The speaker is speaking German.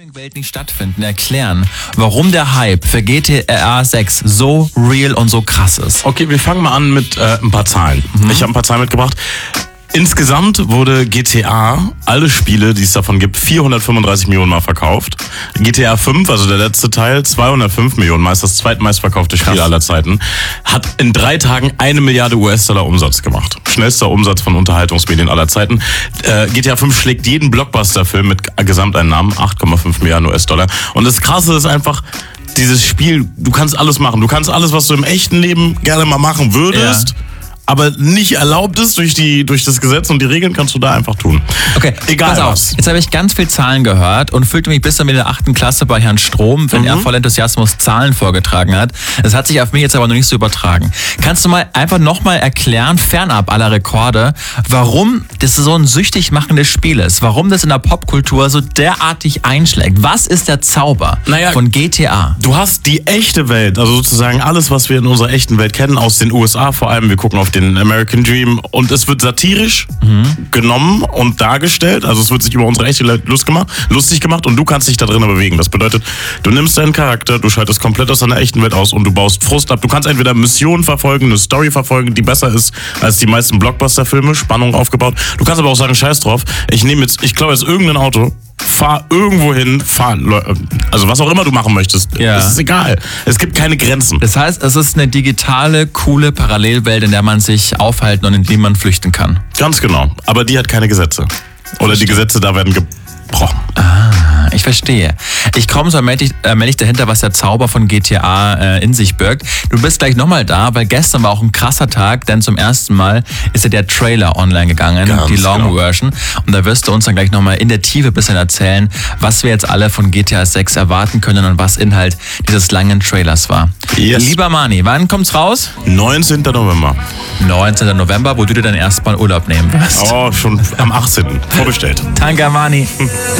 Welt nicht stattfinden, erklären, warum der Hype für GTA 6 so real und so krass ist. Okay, wir fangen mal an mit ein paar Zahlen. Ich habe ein paar Zahlen mitgebracht. Insgesamt wurde GTA, alle Spiele, die es davon gibt, 435 Millionen Mal verkauft. GTA 5, also der letzte Teil, 205 Millionen Mal, ist das zweitmeistverkaufte Spiel aller Zeiten. Hat in 3 Tagen 1 Milliarde US-Dollar Umsatz gemacht. Schnellster Umsatz von Unterhaltungsmedien aller Zeiten. GTA 5 schlägt jeden Blockbuster-Film mit Gesamteinnahmen, 8,5 Milliarden US-Dollar. Und das Krasse ist einfach, dieses Spiel, du kannst alles machen. Du kannst alles, was du im echten Leben gerne mal machen würdest. Ja. Aber nicht erlaubt ist durch das Gesetz und die Regeln, kannst du da einfach tun. Okay, egal was. Jetzt habe ich ganz viel Zahlen gehört und fühlte mich bis dann in der 8. Klasse bei Herrn Strom, wenn er voll Enthusiasmus Zahlen vorgetragen hat. Das hat sich auf mich jetzt aber noch nicht so übertragen. Kannst du mal einfach nochmal erklären, fernab aller Rekorde, warum das so ein süchtig machendes Spiel ist? Warum das in der Popkultur so derartig einschlägt? Was ist der Zauber von GTA? Du hast die echte Welt, also sozusagen alles, was wir in unserer echten Welt kennen, aus den USA vor allem. Wir gucken auf den American Dream und es wird satirisch genommen und dargestellt. Also es wird sich über unsere echte Welt lustig gemacht und du kannst dich da drinnen bewegen. Das bedeutet, du nimmst deinen Charakter, du schaltest komplett aus deiner echten Welt aus und du baust Frust ab. Du kannst entweder Missionen verfolgen, eine Story verfolgen, die besser ist als die meisten Blockbuster-Filme, Spannung aufgebaut. Du kannst aber auch sagen, scheiß drauf, ich klaue jetzt irgendein Auto, fahr irgendwo hin, also was auch immer du machen möchtest. Ja. Es ist egal. Es gibt keine Grenzen. Das heißt, es ist eine digitale, coole Parallelwelt, in der man sich aufhalten und in die man flüchten kann. Ganz genau. Aber die hat keine Gesetze. Oder die Gesetze da werden gebrochen. Ich verstehe. Ich komme so allmählich dahinter, was der Zauber von GTA in sich birgt. Du bist gleich nochmal da, weil gestern war auch ein krasser Tag, denn zum ersten Mal ist ja der Trailer online gegangen, die Long-Version. Und da wirst du uns dann gleich nochmal in der Tiefe ein bisschen erzählen, was wir jetzt alle von GTA 6 erwarten können und was Inhalt dieses langen Trailers war. Yes. Lieber Mani, wann kommt's raus? 19. November. 19. November, wo du dir dann erstmal Urlaub nehmen wirst. Oh, schon am 18. Vorbestellt. Danke, Mani.